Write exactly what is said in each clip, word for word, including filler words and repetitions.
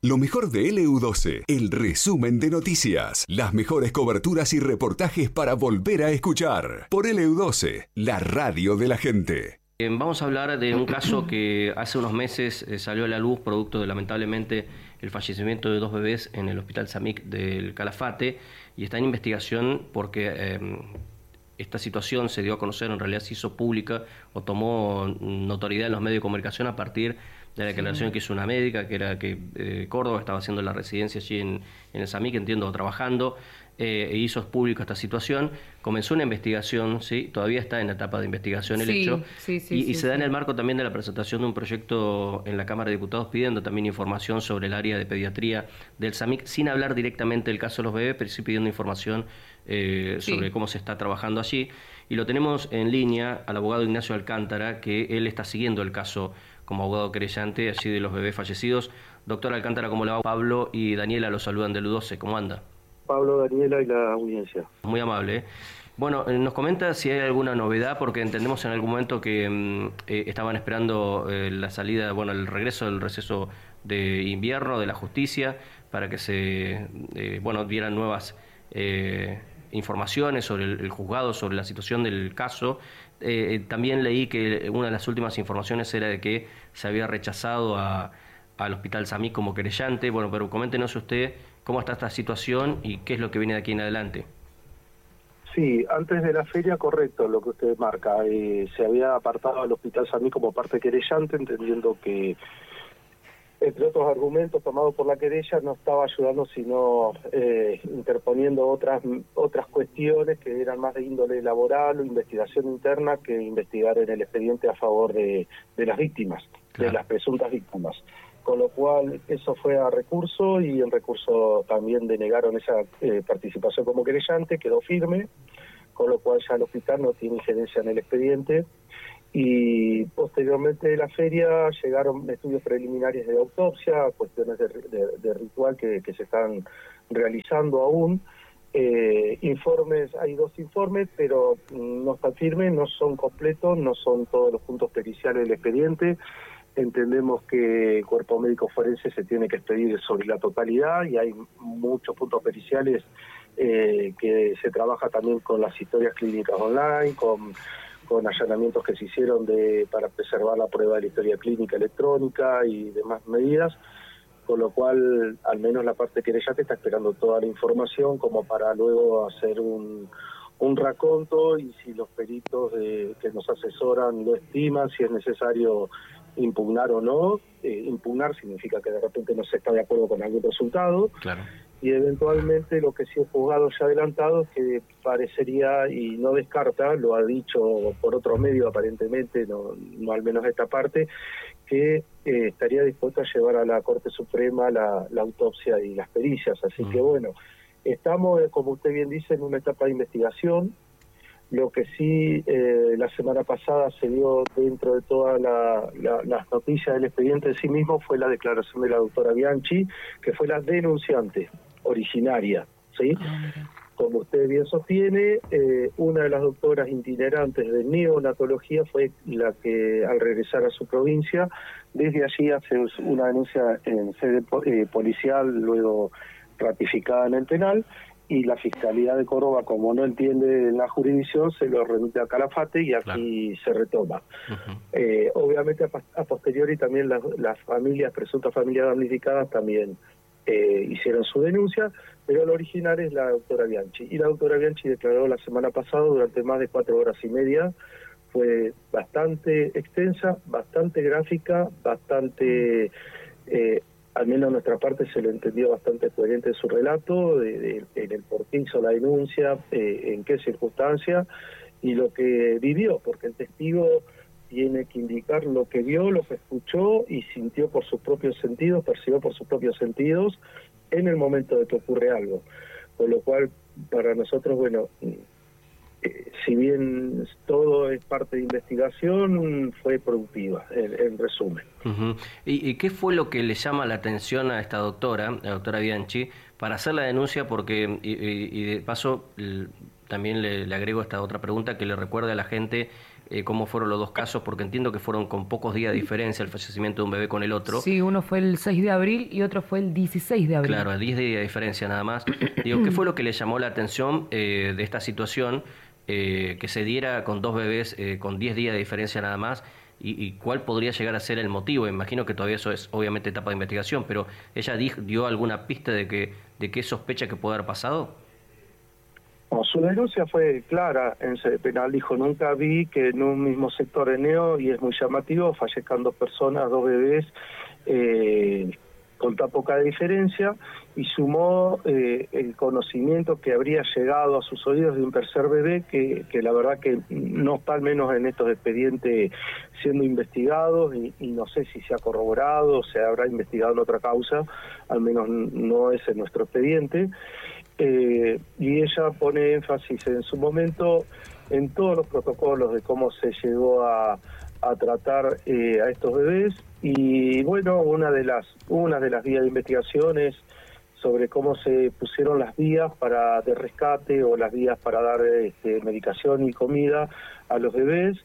Lo mejor de L U doce, el resumen de noticias, las mejores coberturas y reportajes para volver a escuchar. Por L U doce, la radio de la gente. Vamos a hablar de un caso que hace unos meses salió a la luz, producto de lamentablemente el fallecimiento de dos bebés en el Hospital Samic del Calafate, y está en investigación porque eh, esta situación se dio a conocer, en realidad se hizo pública o tomó notoriedad en los medios de comunicación a partir de la declaración sí. que hizo una médica, que era que eh, Córdoba estaba haciendo la residencia allí en, en el Samic, entiendo, trabajando, eh, e hizo público esta situación. Comenzó una investigación, ¿sí? Todavía está en la etapa de investigación el sí, hecho, sí, sí, y, sí, y se sí. da en el marco también de la presentación de un proyecto en la Cámara de Diputados pidiendo también información sobre el área de pediatría del Samic, sin hablar directamente del caso de los bebés, pero sí pidiendo información eh, sobre sí. cómo se está trabajando allí. Y lo tenemos en línea al abogado Ignacio Alcántara, que él está siguiendo el caso como abogado querellante allí de los bebés fallecidos. Doctor Alcántara, ¿cómo le va? Pablo y Daniela lo saludan de L U doce, ¿cómo anda? Pablo, Daniela y la audiencia. Muy amable, ¿eh? Bueno, nos comenta si hay alguna novedad, porque entendemos en algún momento que eh, estaban esperando eh, la salida, bueno, el regreso del receso de invierno de la justicia para que se, eh, bueno, dieran nuevas eh, informaciones sobre el, el juzgado, sobre la situación del caso. Eh, también leí que una de las últimas informaciones era de que se había rechazado a, al Hospital Samic como querellante. Bueno, pero coméntenos usted cómo está esta situación y qué es lo que viene de aquí en adelante. Sí, antes de la feria, correcto, lo que usted marca. Eh, se había apartado al Hospital Samic como parte querellante, entendiendo que, entre otros argumentos tomados por la querella, no estaba ayudando, sino eh, interponiendo otras otras cuestiones que eran más de índole laboral o investigación interna que investigar en el expediente a favor de, de las víctimas, claro. de las presuntas víctimas. Con lo cual eso fue a recurso, y en recurso también denegaron esa eh, participación como querellante, quedó firme, con lo cual ya el hospital no tiene injerencia en el expediente. Y posteriormente de la feria llegaron estudios preliminares de autopsia, cuestiones de, de, de ritual que, que se están realizando aún. Eh, informes, hay dos informes, pero no están firmes, no son completos, no son todos los puntos periciales del expediente. Entendemos que el cuerpo médico forense se tiene que expedir sobre la totalidad, y hay muchos puntos periciales eh, que se trabaja también con las historias clínicas online, con, con allanamientos que se hicieron de para preservar la prueba de la historia clínica electrónica y demás medidas, con lo cual al menos la parte querellante está esperando toda la información como para luego hacer un, un raconto, y si los peritos de, que nos asesoran lo estiman, si es necesario impugnar o no. Eh, impugnar significa que de repente no se está de acuerdo con algún resultado, claro. Y eventualmente lo que sí el juzgado ya ha adelantado es que parecería, y no descarta, lo ha dicho por otro medio aparentemente, no, no al menos esta parte, que eh, estaría dispuesto a llevar a la Corte Suprema la, la autopsia y las pericias. Así mm. que bueno, estamos, como usted bien dice, en una etapa de investigación. Lo que sí eh, la semana pasada se dio dentro de todas la, la, las noticias del expediente en sí mismo fue la declaración de la doctora Bianchi, que fue la denunciante originaria, ¿sí? Como usted bien sostiene, eh, una de las doctoras itinerantes de neonatología fue la que, al regresar a su provincia, desde allí hace una denuncia en sede eh, policial, luego ratificada en el penal, y la Fiscalía de Córdoba, como no entiende la jurisdicción, se lo remite a Calafate, y aquí claro. se retoma. Uh-huh. Eh, obviamente a, a posteriori también las, las familias, presuntas familias damnificadas, también eh, hicieron su denuncia, pero lo original es la doctora Bianchi. Y la doctora Bianchi declaró la semana pasada durante más de cuatro horas y media. Fue bastante extensa, bastante gráfica, bastante... Eh, al menos a nuestra parte se lo entendió bastante coherente en su relato, de, de, en el por qué hizo la denuncia, eh, en qué circunstancia, y lo que vivió, porque el testigo tiene que indicar lo que vio, lo que escuchó y sintió por sus propios sentidos, percibió por sus propios sentidos en el momento de que ocurre algo. Con lo cual, para nosotros, bueno... Eh, si bien todo es parte de investigación, fue productiva, en, en resumen. Uh-huh. ¿Y, ¿Y qué fue lo que le llama la atención a esta doctora, la doctora Bianchi, para hacer la denuncia? Porque, y, y, y de paso, l- también le, le agrego esta otra pregunta que le recuerde a la gente eh, cómo fueron los dos casos, porque entiendo que fueron con pocos días de diferencia el fallecimiento de un bebé con el otro. Sí, uno fue el seis de abril y otro fue el dieciséis de abril. Claro, diez días de diferencia nada más. Digo, ¿qué fue lo que le llamó la atención eh, de esta situación, eh, que se diera con dos bebés eh, con diez días de diferencia nada más? Y, y cuál podría llegar a ser el motivo. Imagino que todavía eso es obviamente etapa de investigación, pero ¿ella dijo, dio alguna pista de que de qué sospecha que puede haber pasado? No, su denuncia fue clara en sede penal. Dijo, nunca vi que en un mismo sector de Neo, y es muy llamativo, fallezcan dos personas, dos bebés, eh, con tan poca diferencia, y sumó eh, el conocimiento que habría llegado a sus oídos de un tercer bebé que, que la verdad que no está al menos en estos expedientes siendo investigados, y, y no sé si se ha corroborado, se habrá investigado en otra causa, al menos no es en nuestro expediente. Eh, y ella pone énfasis en su momento en todos los protocolos de cómo se llegó a, a tratar eh, a estos bebés. Y bueno, una de las una de las vías de investigación es sobre cómo se pusieron las vías para de rescate o las vías para dar este, medicación y comida a los bebés.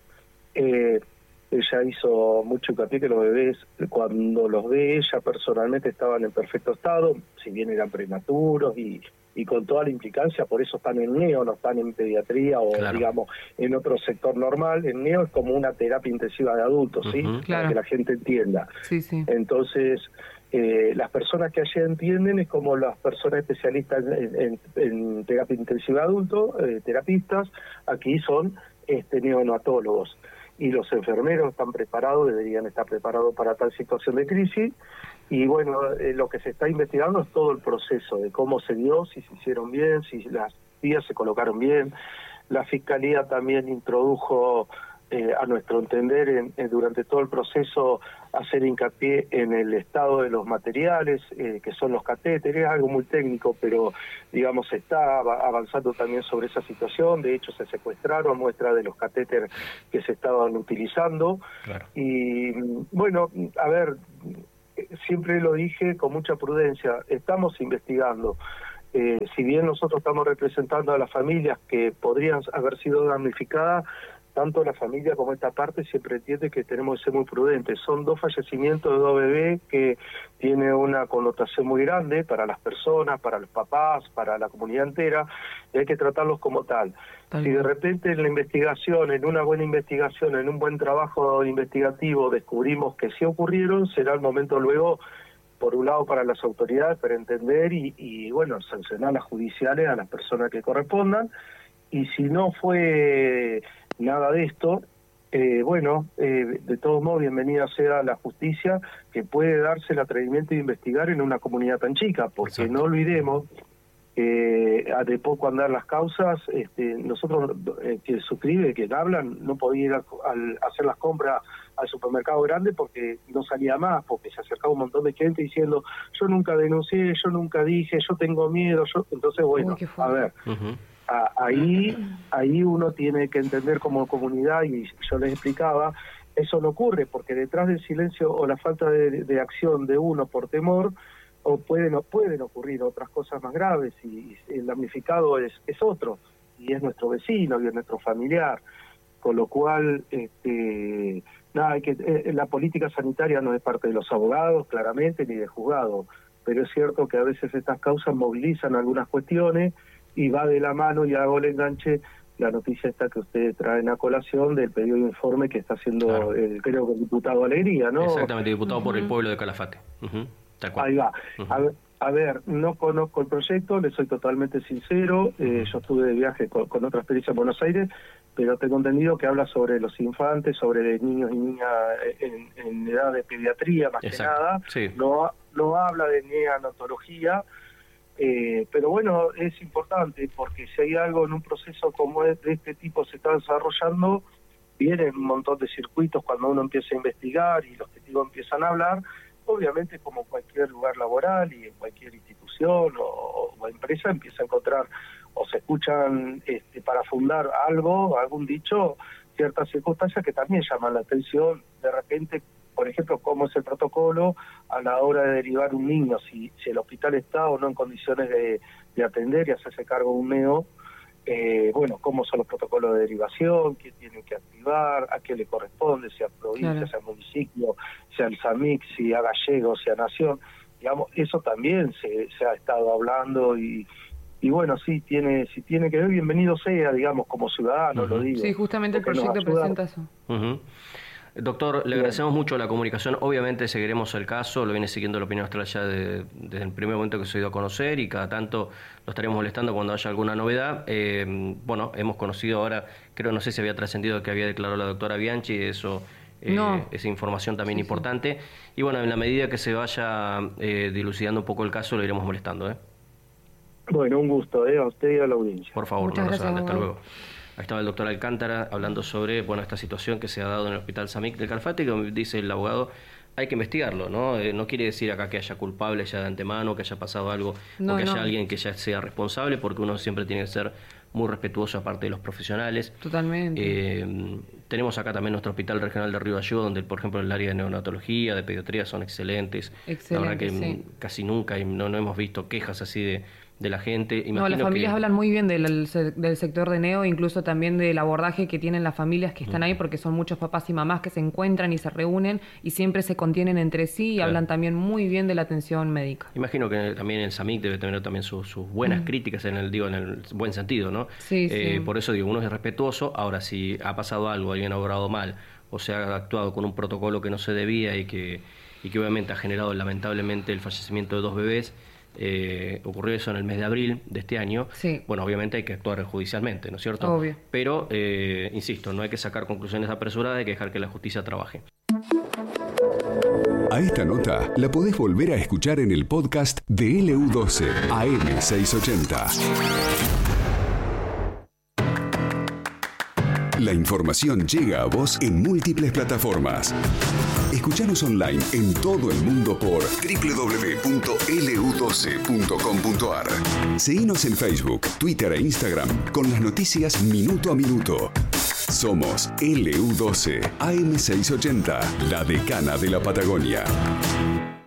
Eh, ella hizo mucho hincapié que los bebés, cuando los ve ella personalmente, estaban en perfecto estado, si bien eran prematuros y, y con toda la implicancia, por eso están en Neo, no están en pediatría o, claro, digamos, en otro sector normal. En Neo es como una terapia intensiva de adultos, ¿sí? Uh-huh. Claro. Para que la gente entienda. Sí, sí. Entonces, eh, las personas que allí entienden es como las personas especialistas en, en, en terapia intensiva de adultos, eh, terapistas, aquí son este, neonatólogos. Y los enfermeros están preparados, deberían estar preparados para tal situación de crisis. Y bueno, eh, lo que se está investigando es todo el proceso de cómo se dio, si se hicieron bien, si las vías se colocaron bien. La Fiscalía también introdujo, eh, a nuestro entender, en, en, durante todo el proceso, hacer hincapié en el estado de los materiales, eh, que son los catéteres, algo muy técnico, pero digamos se está avanzando también sobre esa situación. De hecho, se secuestraron muestras de los catéteres que se estaban utilizando. Claro. Y bueno, a ver, siempre lo dije con mucha prudencia, estamos investigando. Eh, si bien nosotros estamos representando a las familias que podrían haber sido damnificadas, tanto la familia como esta parte siempre entiende que tenemos que ser muy prudentes. Son dos fallecimientos de dos bebés que tiene una connotación muy grande para las personas, para los papás, para la comunidad entera, y hay que tratarlos como tal. tal si de repente en la investigación, en una buena investigación, en un buen trabajo investigativo descubrimos que sí ocurrieron, será el momento luego, por un lado, para las autoridades, para entender y, y bueno, sancionar las judiciales a las personas que correspondan. Y si no fue nada de esto, eh, bueno, eh, de todos modos, bienvenida sea la justicia, que puede darse el atrevimiento de investigar en una comunidad tan chica, porque Exacto. no olvidemos que eh, de poco andar las causas, este, nosotros eh, que suscribe, que hablan, no podía ir a, a hacer las compras al supermercado grande porque no salía más, porque se acercaba un montón de gente diciendo, yo nunca denuncié, yo nunca dije, yo tengo miedo, yo entonces bueno, Uy, a ver, uh-huh. Ahí, ahí uno tiene que entender como comunidad, y yo les explicaba, eso no ocurre porque detrás del silencio o la falta de, de acción de uno por temor, o pueden o pueden ocurrir otras cosas más graves, y, y el damnificado es, es otro, y es nuestro vecino y es nuestro familiar, con lo cual este, nada, hay que, eh, la política sanitaria no es parte de los abogados, claramente, ni de juzgado, pero es cierto que a veces estas causas movilizan algunas cuestiones, y va de la mano, y hago el enganche, la noticia esta que ustedes traen a colación del pedido de informe que está haciendo, claro. el, creo que el diputado Alegría, ¿no? Exactamente, diputado uh-huh. por el pueblo de Calafate. Uh-huh. Tal cual. Ahí va. Uh-huh. a, ver, a ver, no conozco el proyecto, le soy totalmente sincero, uh-huh. eh, yo estuve de viaje con, con otra experiencia en Buenos Aires, pero tengo entendido que habla sobre los infantes, sobre niños y niñas en, en edad de pediatría, más Exacto. que nada, sí. no, no habla de neonatología. Eh, pero bueno, es importante porque si hay algo en un proceso como de este tipo se está desarrollando, vienen un montón de circuitos cuando uno empieza a investigar y los testigos empiezan a hablar, obviamente como cualquier lugar laboral y en cualquier institución o, o empresa empieza a encontrar o se escuchan este, para fundar algo, algún dicho, ciertas circunstancias que también llaman la atención. De repente, por ejemplo, cómo es el protocolo a la hora de derivar un niño, si, si el hospital está o no en condiciones de, de atender y hacerse cargo de un neo, eh, bueno, cómo son los protocolos de derivación, qué tienen que activar, a qué le corresponde, sea provincia, claro. sea municipio, sea el SAMIC, sea gallego, sea nación. Digamos, eso también se, se ha estado hablando y, y bueno, sí tiene, si tiene que ver, bienvenido sea, digamos, como ciudadano, uh-huh. lo digo. Sí, justamente el proyecto presenta eso. Uh-huh. Doctor, le agradecemos mucho la comunicación. Obviamente seguiremos el caso, lo viene siguiendo la opinión astral ya de, desde el primer momento que se dio a conocer y cada tanto lo estaremos molestando cuando haya alguna novedad. Eh, bueno, hemos conocido ahora, creo, no sé si había trascendido que había declarado la doctora Bianchi, eso, eh, no. esa información también sí, importante. Sí. Y bueno, en la medida que se vaya eh, dilucidando un poco el caso, lo iremos molestando. ¿eh? Bueno, un gusto, ¿eh? A usted y a la audiencia. Por favor, Muchas no gracias, hasta luego. Ahí estaba el doctor Alcántara hablando sobre bueno esta situación que se ha dado en el Hospital SAMIC del Calafate, que dice el abogado, hay que investigarlo, ¿no? Eh, no quiere decir acá que haya culpable ya de antemano, que haya pasado algo, no, o que no. haya alguien que ya sea responsable, porque uno siempre tiene que ser muy respetuoso aparte de los profesionales. Totalmente. Eh, tenemos acá también nuestro Hospital Regional de Río Gallegos, donde por ejemplo el área de neonatología, de pediatría son excelentes. Excelente, la verdad que sí. casi nunca no, no hemos visto quejas así de de la gente. Imagino no, las familias que... hablan muy bien del, del sector de neo, incluso también del abordaje que tienen las familias que están mm. ahí, porque son muchos papás y mamás que se encuentran y se reúnen y siempre se contienen entre sí y claro. hablan también muy bien de la atención médica. Imagino que también el SAMIC debe tener también sus, sus buenas mm. críticas en el digo en el buen sentido, ¿no? Sí, eh, sí. Por eso digo, uno es respetuoso. Ahora, si ha pasado algo, alguien ha obrado mal o se ha actuado con un protocolo que no se debía y que, y que obviamente ha generado lamentablemente el fallecimiento de dos bebés, Eh, ocurrió eso en el mes de abril de este año, sí. bueno, obviamente hay que actuar judicialmente, ¿no es cierto? Obvio. Pero, eh, insisto, no hay que sacar conclusiones apresuradas, hay que dejar que la justicia trabaje. A esta nota la podés volver a escuchar en el podcast de L U doce A M seiscientos ochenta. La información llega a vos en múltiples plataformas. Escuchanos online en todo el mundo por doble u doble u doble u punto L U doce punto com punto A R. Seguinos en Facebook, Twitter e Instagram con las noticias minuto a minuto. Somos L U doce A M seiscientos ochenta, la decana de la Patagonia.